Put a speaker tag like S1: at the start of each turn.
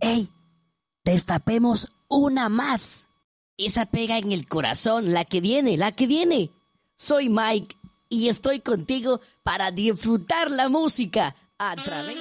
S1: ¡Ey! Destapemos una más. Esa pega en el corazón, la que viene, la que viene. Soy Mike y estoy contigo para disfrutar la música a través